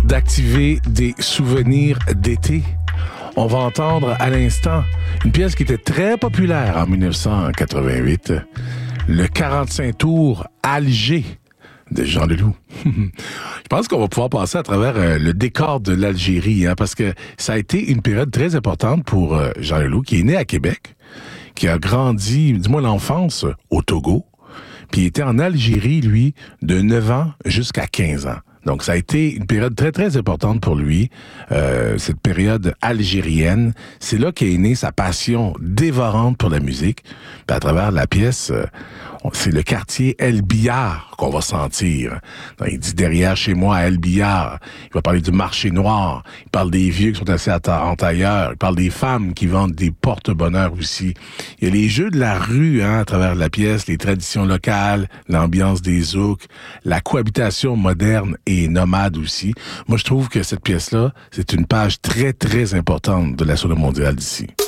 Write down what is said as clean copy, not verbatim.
d'activer des souvenirs d'été. On va entendre à l'instant une pièce qui était très populaire en 1988, le 45 tours Alger de Jean Leloup. Je pense qu'on va pouvoir passer à travers le décor de l'Algérie, parce que ça a été une période très importante pour Jean Leloup, qui est né à Québec, qui a grandi, du moins l'enfance, au Togo, puis il était en Algérie, lui, de 9 ans jusqu'à 15 ans. Donc, ça a été une période très, très importante pour lui, cette période algérienne. C'est là qu'est née sa passion dévorante pour la musique. Puis à travers la pièce, c'est le quartier El Billard qu'on va sentir. Donc, il dit derrière chez moi à El Billard. Il va parler du marché noir. Il parle des vieux qui sont assis en tailleur. Il parle des femmes qui vendent des porte-bonheur aussi. Il y a les jeux de la rue, à travers la pièce, les traditions locales, l'ambiance des zouks, la cohabitation moderne et nomade aussi. Moi, je trouve que cette pièce-là, c'est une page très, très importante de la sono mondiale d'ici.